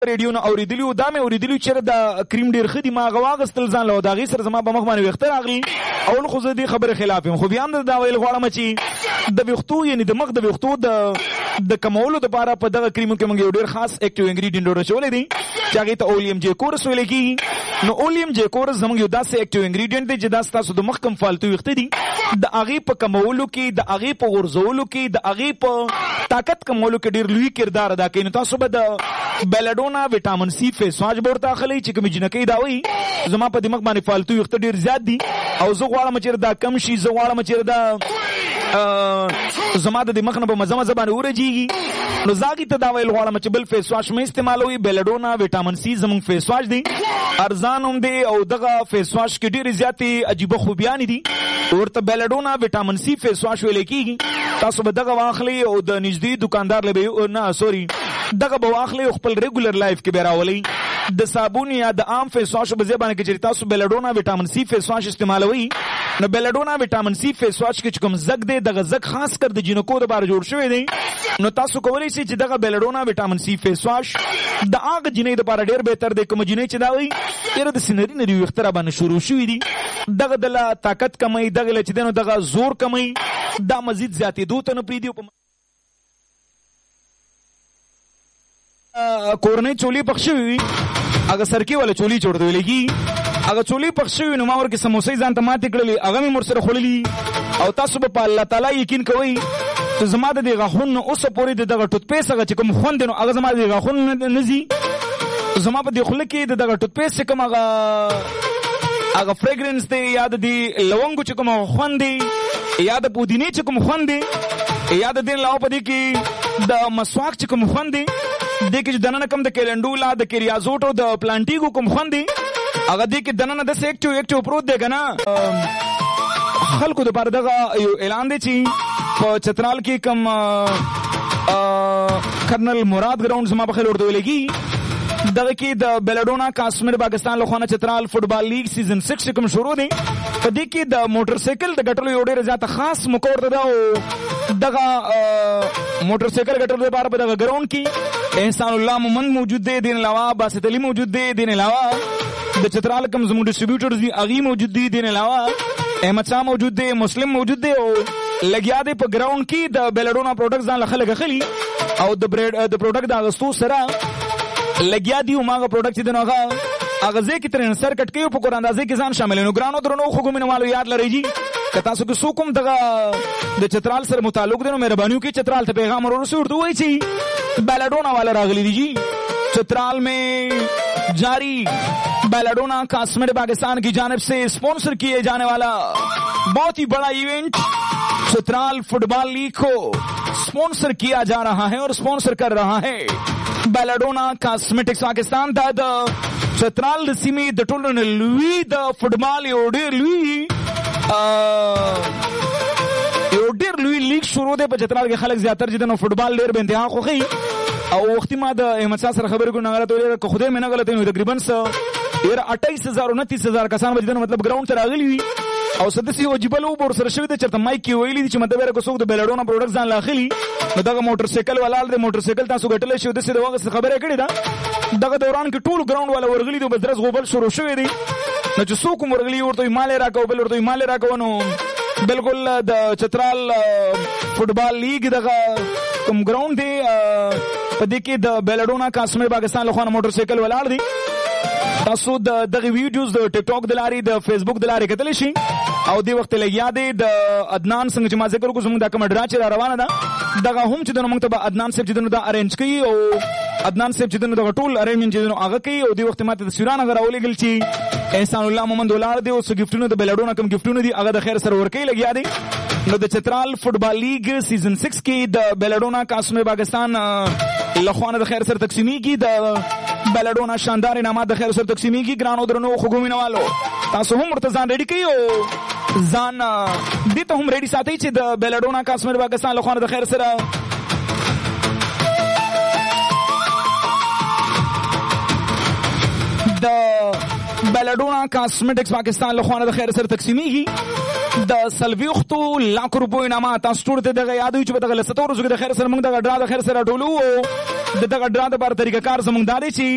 ریډیو نه اوریدلی دا مې اوریدلی چې د کریم ډیر ښه دي ما هغه واغستل ځان له د هغې سره زما په مخ باندې ویښته راغلي اول خو زه دې خبرې خلاف یم خو بیا هم دا ویل غواړم چې د ویښتو یعنې د مخ د ویښتو د کمولو دپاره په دغه کریمو کې موږ یو ډېر خاص اکټیو انګریډینټ ورچولی دی چې هغې ته اولیم جی کورس ویلی کېږي نو اولیم جی کورس زموږ یو داسې اکټیو انګریډینټ دی چې دا ستاسو د مخ کم فالتو ویښته دي د هغې په کمولو کې د هغې په غورځولو کې د هغې په طاقت کمولو کې ډېر لوی کردار ادا کوي نو تاسو به د بیلډونا وټامین سی فیس واش به ورته اخلئ چې کومې جنکۍ دا وایي زما په دماغ باندې فالتو ویښته ډېر زیات دي او زه غواړم چې دا کم شي زه غواړم چې دا زما د دماغ نه په مزه مزه باندې ورجېږي نو زه هغې ته دا ویل غواړم چې بل فیس واش مې استعمالوي بیلډونا وټامین سی زموږ فیس واش دی ارزان هم دی او دغه فیس واش کې ډېرې زیاتې عجیبه خوبیانې دي ورته بیلډونا وټامین سی فیس واش ویلی کېږي تاسو به دغه واخلئ او د نږدې دکاندار له نه سوري دغه به واخلئ او خپل ریګولر لایف کې به راولئ د صابون یا د عام فیس واش په ځای باندې کې چې تاسو بیلډونا وټامین سی فیس واش استعمالوئ نو بیلډونا وټامین سی فیس واش کې چې کوم زګ دی دغه زګ خاص کر د جینکو دپاره جوړ شوی دی نو تاسو کولی شئ چې دغه بیلډونا وټامین سی فیس واش د هغه جینۍ دپاره ډېر بهتر دی کومه جینۍ چې دا وایي یاره د سینري نري ویښته را باندې شروع شوي دي دغه دله طاقت کمی دغه له چې دی نو دغه زور کمی دا مزید زیاتېدو ته نه پرېږدي کورنۍ چولې پخ شوي وي هغه سرکې والا چولې چې ورته ویلی کېږي هغه چولې پخ شوي نو ما ورکې سموسۍ ځان ته ماتې کړلې هغه مې ورسره خوړلي او تاسو به په الله تعالی یقین کوئ چې زما د دې غاښونو نه اوسه پورې د دغه ټوتپیس هغه چې کوم خوند دی نو هغه زما د دې غاښونو نه ځي زما په دې خوله کې د دغه ټوتپیس چې کوم هغه فریګرنس دی یا د دې لونګو چې کوم خوند دی یا د پودینې چې کوم خوند دی یا د دې علاوه په دې کې د مسواک چې کوم خوند دی دې کې چې دننه کوم د کیلنډولا د کریازوټ او د پلانټیګو کوم خوند دی هغه دې کې دننه داسې اکټیو پروت دی که نه خلکو دپاره دغه یو اعلان دی چې په چترال کې کوم کرنل مراد ګراؤنډ زما په خیال ورته ویلی کېږي دغه کې د بیلډونا کاسمیټ پاکستان له خوا نه چترال فټبال لیګ سیزن 6 کوم شروع دی په دې کې د موټر سایکل د ګټلو یو ډېره زیاته خاص موقع ورته ده او دغه موټر سایکل ګټلو لپاره په دغه ګراؤنډ کې احسان الله مومند موجود دی دین علاوه باسط علي موجود دی دین علاوه د چترال کوم زموږ ډسټریبیوټرز دي هغې موجود دي دین علاوه احمد شاه موجود دی مسلم موجود دی او لګیا دی په ګراؤنډ کې د بیلډونا پروډکټ ځان له خلک اخلي او د پروډکټ د اغوستو سره لګیا دی او ماغه پروډکټ چې دی نو هغه ځای کې ترې سر کټ کوي په کور اندازې کې ځان شامل نو ګرانو درنو خو مینوالو یاد لرئ جي که تاسو کې څوک هم دغه د چترال سره متعلق دی نو مهرباني وکړئ چترال ته پیغام ورسوئ ورته ووایئ چې بیلډونا والا راغلی دی جی چترال میں جاری بیلڈونا کاسمیٹ پاکستان کی جانب سے اسپانسر کیے جانے والا بہت ہی بڑا ایونٹ چترال فٹبال لیگ کو اسپانسر کیا جا رہا ہے اور اسپانسر کر رہا ہے بیلڈونا کاسمیٹکس پاکستان دا چترال سیمی د ټولو نه لوی د فټبال یو ډېر لوی لیگ شروع دی په چترال کې خلک زیاتر چې د فټبال ډېر به انتها خوښوي او وختي ما د احمد شاه سره خبرې کوم غلط ویل که خدای مې نه غلط نو تقریبا 28000 29000 کسان به د مطلب ګراوند ته راغلي وي او سدسي وجبه لو بور سره شوی د چرته مایک کې ویلي چې مطلب ورکو څوک د بیلډونا پروډکټ ځان لاخلي نو دغه موټر سایکل ولال د موټر سایکل تاسو ګټل شو د سره وغه خبره کړې ده دغه دوران کې ټول ګراوند والا ورغلي د بدرس غوبل شروع شوی دی نو چې څوک ورغلي ورته مال راکو بل ورته مال راکو نو بالکل د چترال فټبال لیگ دغه کوم ګراوند دی په دې کې د بیلډونا کاسمیټ پاکستان له خوا موټر سایکل ولال دی تاسو دغه ویډیوز د ټیک ټاک د لارې د فیسبوک د لارې کتلی شي او دې وخت لګیا دی د عدنان څنګه چې ما ذکر وکړو زموږ دا کومه ډرا چې را روانه ده دغه هم چې موږ ته به عدنان صاحب چې دا ارینج کوي او عدنان صاحب چې دغه ټول ارینجمنټ چې هغه کوي او دې وخت ماته د سیران هغه راولېږل چې احسان الله مومند ولاړ دی او څه ګفټونه د بیلډونا کوم ګفټونه دي هغه د خیر سره ورکوي لګیا دی نو د چترال فټبال لیگ سیزن 6 کې د بیلډونا کاسمیټ پاکستان لخوا نه د خیر سره تقسیمیږي د بیلډونا شاندار انعامات د خیر سره تقسیمیږي ګرانو درنو خوږو مینوالو تاسو هم ورته ځان ریډي کړئ او ځان دې ته هم ریډي ساتئ چې د بیلډونا کاسمیټ پاکستان لخوا نه د خیر سره د بیلډونا کاسمیټکس پاکستان لخوا نه د خیر سره تقسیمیږي د سلويختو لاکھ روپو انعامات تاسو ټول ته دغه یادوي چې په دغه لسته ورځو کې د خیر سره موږ دغه ډرا د خیر سره ټولو او دغه ډرا د بار طریقه کار زموږ داري چې